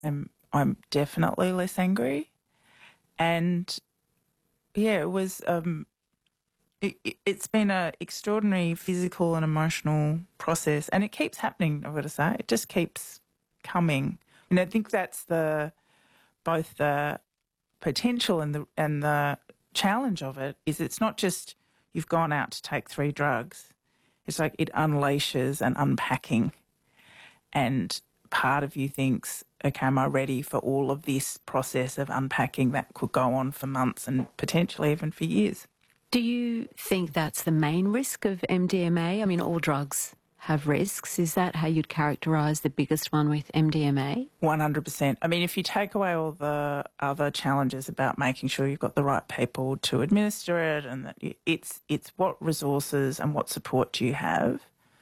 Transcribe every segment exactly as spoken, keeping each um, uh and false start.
I'm, I'm definitely less angry. And yeah, it was, um, it, it- it's been a extraordinary physical and emotional process, and it keeps happening, I've got to say. It just keeps coming. And I think that's the, both the potential and the, and the challenge of it is it's not just you've gone out to take three drugs. It's like it unleashes an unpacking, and part of you thinks, okay, am I ready for all of this process of unpacking that could go on for months and potentially even for years? Do you think that's the main risk of M D M A? I mean, all drugs have risks. Is that how you'd characterise the biggest one with M D M A? one hundred percent. I mean, if you take away all the other challenges about making sure you've got the right people to administer it, and that you- it's it's what resources and what support do you have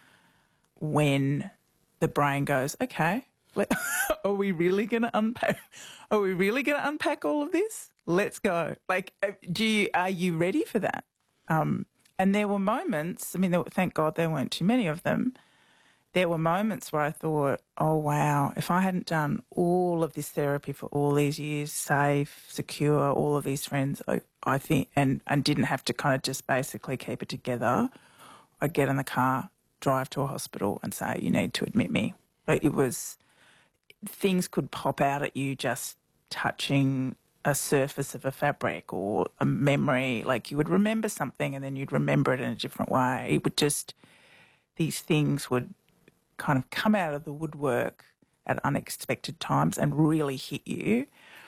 when the brain goes, okay, let, are we really going to unpack? Are we really going to unpack all of this? Let's go. Like, uh, do you are you ready for that? Um, and there were moments. I mean, there, were- thank God there weren't too many of them. There were moments where I thought, oh, wow, if I hadn't done all of this therapy for all these years, safe, secure, all of these friends, I, I think, and, and didn't have to kind of just basically keep it together, I'd get in the car, drive to a hospital and say, you need to admit me. Like, it was, things could pop out at you just touching a surface of a fabric or a memory. Like, you would remember something and then you'd remember it in a different way. It would just, these things would kind of come out of the woodwork at unexpected times and really hit you.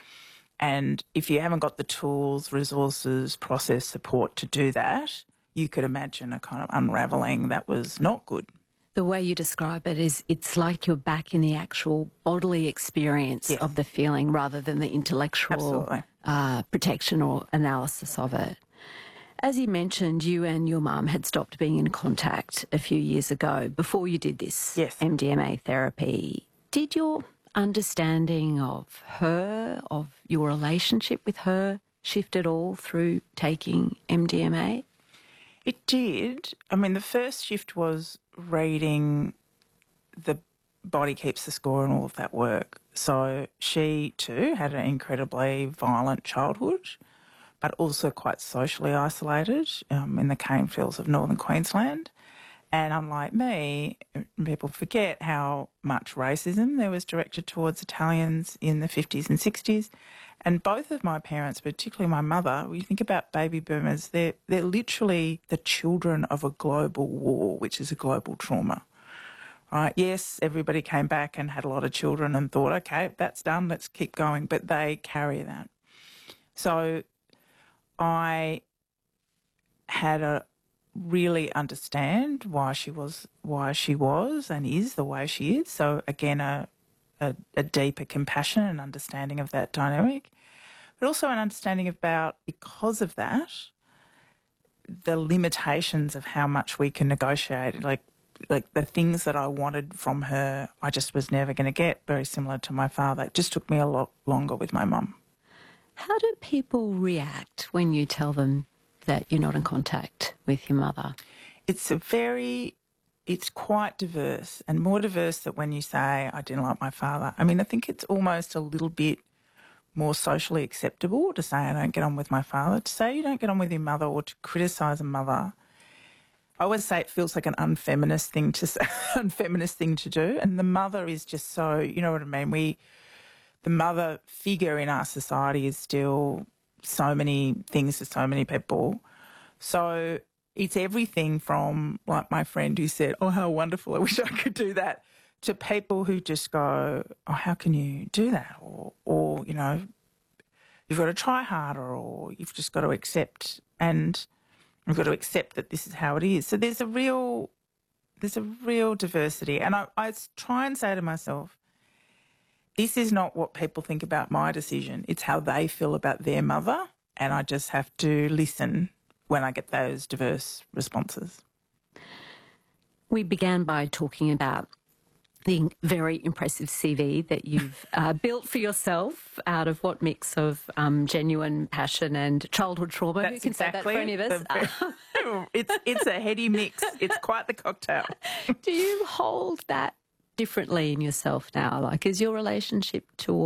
And if you haven't got the tools, resources, process support to do that, you could imagine a kind of unravelling that was not good. The way you describe it is it's like you're back in the actual bodily experience Yes. of the feeling rather than the intellectual Absolutely. uh, protection or analysis of it. As you mentioned, you and your mum had stopped being in contact a few years ago before you did this Yes. M D M A therapy. Did your understanding of her, of your relationship with her, shift at all through taking M D M A? It did. I mean, the first shift was reading The Body Keeps the Score and all of that work. So she too had an incredibly violent childhood, but also quite socially isolated um, in the cane fields of northern Queensland. And unlike me, people forget how much racism there was directed towards Italians in the fifties and sixties. And both of my parents, particularly my mother, when you think about baby boomers, they're, they're literally the children of a global war, which is a global trauma. Right? Yes, everybody came back and had a lot of children and thought, okay, that's done, let's keep going. But they carry that. So I had a really understand why she was why she was and is the way she is. So again, a, a, a deeper compassion and understanding of that dynamic, but also an understanding about, because of that, the limitations of how much we can negotiate. Like like the things that I wanted from her, I just was never going to get. Very similar to my father. It just took me a lot longer with my mum. How do people react when you tell them that you're not in contact with your mother? It's a very, it's quite diverse, and more diverse than when you say, I didn't like my father. I mean, I think it's almost a little bit more socially acceptable to say I don't get on with my father. To say you don't get on with your mother or to criticise a mother, I always say it feels like an unfeminist thing to say, unfeminist thing to do. And the mother is just so, you know what I mean? We, the mother figure in our society is still so many things to so many people. So it's everything from, like my friend who said, oh, how wonderful, I wish I could do that, to people who just go, oh, how can you do that? Or, or you know, you've got to try harder, or you've just got to accept, and you've got to accept that this is how it is. So there's a real, there's a real diversity. And I, I try and say to myself, this is not what people think about my decision. It's how they feel about their mother. And I just have to listen when I get those diverse responses. We began by talking about the very impressive C V that you've uh, built for yourself out of what mix of um, genuine passion and childhood trauma. That's Who can exactly say that for any of us? the, it's, it's a heady mix. It's quite the cocktail. Do you hold that differently in yourself now? Like, is your relationship to